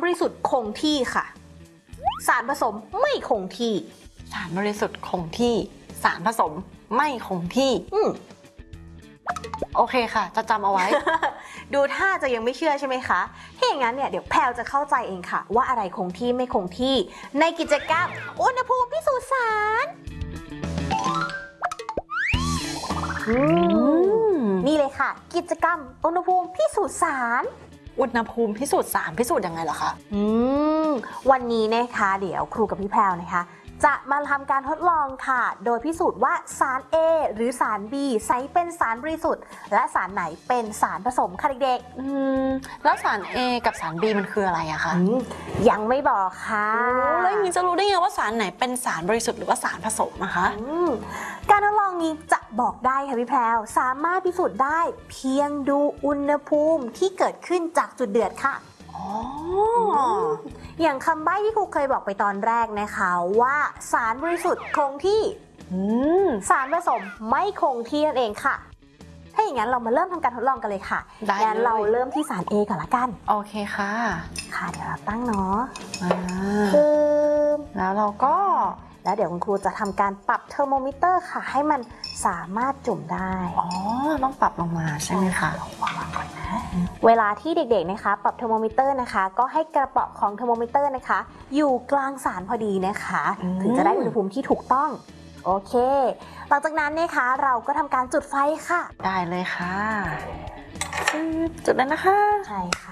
ริสุทธิ์คงที่ค่ะสารผสมไม่คงที่สารบริสุทธิ์คงที่สารผสมไม่คงที่โอเคค่ะจะจำเอาไว้ดูท่าจะยังไม่เชื่อใช่ไหมคะถ้าอย่างนั้นเนี่ยเดี๋ยวแพลวจะเข้าใจเองค่ะว่าอะไรคงที่ไม่คงที่ในกิจกรรมอุณหภูมิพิสูจน์สารนี่เลยค่ะกิจกรรมอุณหภูมิพิสูจน์สารอุณหภูมิพิสูจน์สารพิสูจน์ยังไงเหรอคะวันนี้นะคะเดี๋ยวครูกับพี่แพรวนะคะจะมาทำการทดลองค่ะโดยพิสูจน์ว่าสาร A หรือสาร B ใช้เป็นสารบริสุทธิ์และสารไหนเป็นสารผสมค่ะเด็กๆแล้วสาร A กับสาร B มันคืออะไรอะคะยังไม่บอกค่ะแล้วอย่างนี้จะรู้ได้ไงว่าสารไหนเป็นสารบริสุทธิ์หรือว่าสารผสมอะคะการทดลองนี้จะบอกได้ค่ะพี่แพรวสามารถพิสูจน์ได้เพียงดูอุณหภูมิที่เกิดขึ้นจากจุดเดือดค่ะอย่างคำใบ้ที่ครูเคยบอกไปตอนแรกนะคะว่าสารบริสุทธิ์คงที่สารผสมไม่คงที่นั่นเองค่ะถ้าอย่างนั้นเรามาเริ่มทำการทดลองกันเลยค่ะงั้นเราเริ่มที่สาร A ก่อนละกันโอเคค่ะเดี๋ยวเราตั้งเนาะแล้วเราก็แล้วเดี๋ยวคุณครูจะทำการปรับเทอร์โมมิเตอร์ค่ะให้มันสามารถจุ่มได้ต้องปรับลงมาใช่ไหมคะวางก่อนนะเวลาที่เด็กๆนะคะปรับเทอร์โมมิเตอร์นะคะก็ให้กระเป๋าของเทอร์โมมิเตอร์นะคะอยู่กลางสารพอดีนะคะถึงจะได้อุณหภูมิที่ถูกต้องโอเคหลังจากนั้นนะคะเราก็ทำการจุดไฟค่ะได้เลยค่ะจุดแล้วนะคะใช่ค่ะ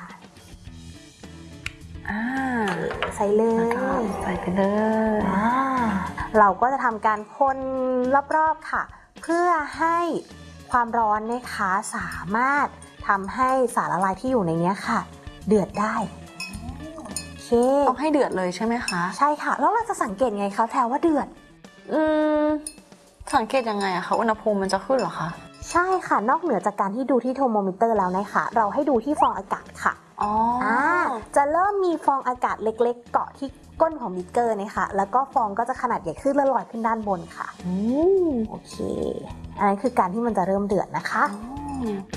ใส่เลยใส่ไปเลยเราก็จะทำการคนรอบๆค่ะเพื่อให้ความร้อนนะคะสามารถทำให้สารละลายที่อยู่ในนี้ค่ะเดือดได้โอเคต้องให้เดือดเลยใช่ไหมคะใช่ค่ะแล้วเราจะสังเกตไงคะแพรว่าเดือดสังเกตยังไงอะคะอุณหภูมิมันจะขึ้นเหรอคะใช่ค่ะนอกเหนือจากการที่ดูที่เทอร์โมมิเตอร์แล้วนะคะเราให้ดูที่ฟองอากาศค่ะจะเริ่มมีฟองอากาศเล็กๆเกาะที่ก้นของบิ๊กเกอร์นะคะแล้วก็ฟองก็จะขนาดใหญ่ขึ้นและลอยขึ้นด้านบนค่ะโอเคอันนั้นคือการที่มันจะเริ่มเดือดนะคะ